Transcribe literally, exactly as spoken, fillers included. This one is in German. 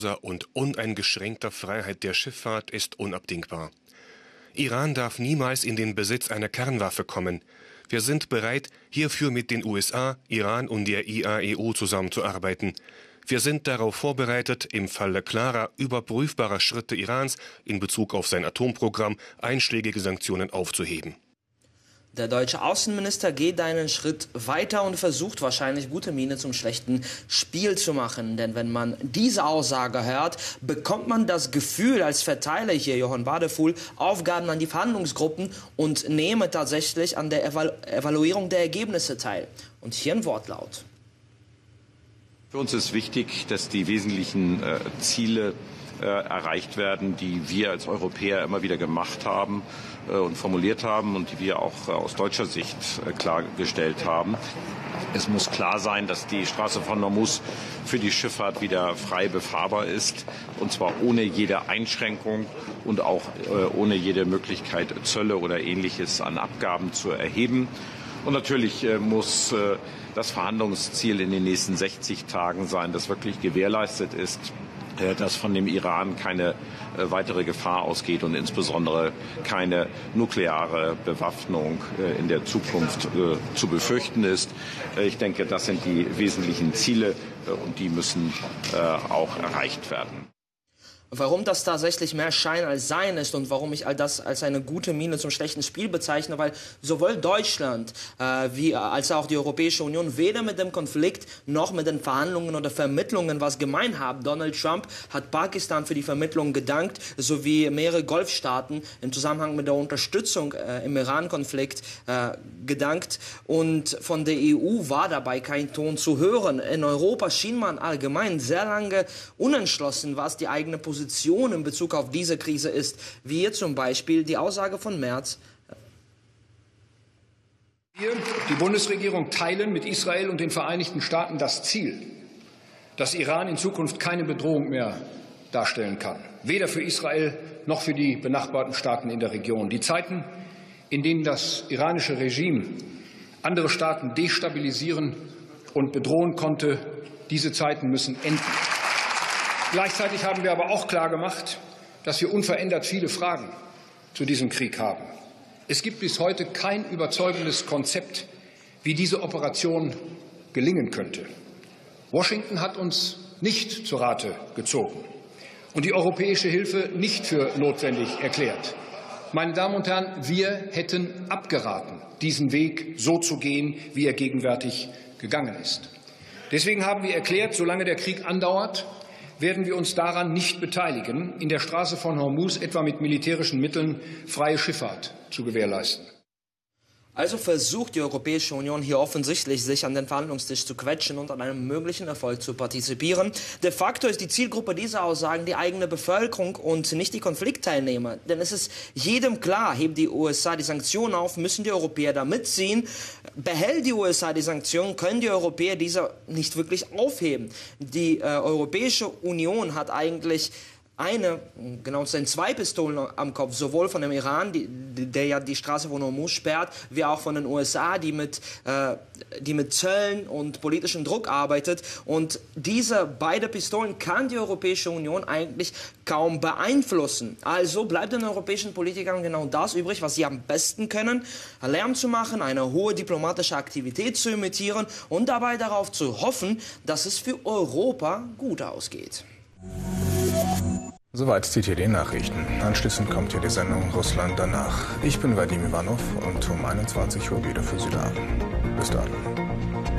und uneingeschränkter Freiheit der Schifffahrt ist unabdingbar. Iran darf niemals in den Besitz einer Kernwaffe kommen. Wir sind bereit, hierfür mit den U S A, Iran und der I A E U zusammenzuarbeiten. Wir sind darauf vorbereitet, im Falle klarer, überprüfbarer Schritte Irans in Bezug auf sein Atomprogramm einschlägige Sanktionen aufzuheben. Der deutsche Außenminister geht einen Schritt weiter und versucht wahrscheinlich gute Miene zum schlechten Spiel zu machen. Denn wenn man diese Aussage hört, bekommt man das Gefühl, als verteile hier Johann Wadefuhl Aufgaben an die Verhandlungsgruppen und nehme tatsächlich an der Evalu- Evaluierung der Ergebnisse teil. Und hier ein Wortlaut. Für uns ist wichtig, dass die wesentlichen äh, Ziele äh, erreicht werden, die wir als Europäer immer wieder gemacht haben äh, und formuliert haben und die wir auch äh, aus deutscher Sicht äh, klargestellt haben. Es muss klar sein, dass die Straße von Hormuz für die Schifffahrt wieder frei befahrbar ist, und zwar ohne jede Einschränkung und auch äh, ohne jede Möglichkeit, Zölle oder Ähnliches an Abgaben zu erheben. Und natürlich äh, muss äh, das Verhandlungsziel in den nächsten sechzig Tagen sein, das wirklich gewährleistet ist, äh, dass von dem Iran keine äh, weitere Gefahr ausgeht und insbesondere keine nukleare Bewaffnung äh, in der Zukunft äh, zu befürchten ist. Äh, ich denke, das sind die wesentlichen Ziele äh, und die müssen äh, auch erreicht werden. Warum das tatsächlich mehr Schein als Sein ist und warum ich all das als eine gute Miene zum schlechten Spiel bezeichne, weil sowohl Deutschland äh, wie als auch die Europäische Union weder mit dem Konflikt noch mit den Verhandlungen oder Vermittlungen was gemein haben. Donald Trump hat Pakistan für die Vermittlung gedankt, sowie mehrere Golfstaaten im Zusammenhang mit der Unterstützung äh, im Iran-Konflikt äh, gedankt. Und von der E U war dabei kein Ton zu hören. In Europa schien man allgemein sehr lange unentschlossen, was die eigene Position in Bezug auf diese Krise ist, wie hier zum Beispiel die Aussage von Merz. Wir, die Bundesregierung, teilen mit Israel und den Vereinigten Staaten das Ziel, dass Iran in Zukunft keine Bedrohung mehr darstellen kann, weder für Israel noch für die benachbarten Staaten in der Region. Die Zeiten, in denen das iranische Regime andere Staaten destabilisieren und bedrohen konnte, diese Zeiten müssen enden. Gleichzeitig haben wir aber auch klargemacht, dass wir unverändert viele Fragen zu diesem Krieg haben. Es gibt bis heute kein überzeugendes Konzept, wie diese Operation gelingen könnte. Washington hat uns nicht zu Rate gezogen und die europäische Hilfe nicht für notwendig erklärt. Meine Damen und Herren, wir hätten abgeraten, diesen Weg so zu gehen, wie er gegenwärtig gegangen ist. Deswegen haben wir erklärt, solange der Krieg andauert, werden wir uns daran nicht beteiligen, in der Straße von Hormuz etwa mit militärischen Mitteln freie Schifffahrt zu gewährleisten. Also versucht die Europäische Union hier offensichtlich, sich an den Verhandlungstisch zu quetschen und an einem möglichen Erfolg zu partizipieren. De facto ist die Zielgruppe dieser Aussagen die eigene Bevölkerung und nicht die Konfliktteilnehmer. Denn es ist jedem klar, hebt die U S A die Sanktionen auf, müssen die Europäer da mitziehen. Behält die U S A die Sanktionen, können die Europäer diese nicht wirklich aufheben. Die äh, Europäische Union hat eigentlich eine, genau sind zwei Pistolen am Kopf, sowohl von dem Iran, die, der ja die Straße von Hormuz sperrt, wie auch von den U S A, die mit, äh, die mit Zöllen und politischem Druck arbeitet. Und diese beiden Pistolen kann die Europäische Union eigentlich kaum beeinflussen. Also bleibt den europäischen Politikern genau das übrig, was sie am besten können: Lärm zu machen, eine hohe diplomatische Aktivität zu imitieren und dabei darauf zu hoffen, dass es für Europa gut ausgeht. Soweit die T D-Nachrichten. Anschließend kommt hier die Sendung Russland danach. Ich bin Vadim Ivanov und um einundzwanzig Uhr wieder für Sie da. Bis dann.